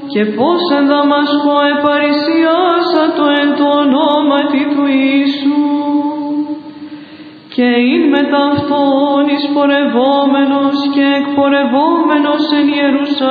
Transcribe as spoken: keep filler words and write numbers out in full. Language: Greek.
και πώς εν Δαμασκό επαρησιάσατο εν το ονόματι του Ιησού. Και ειν μετά αυτόν εισπορευόμενος και εκπορευόμενος εν Ιερουσαλήμ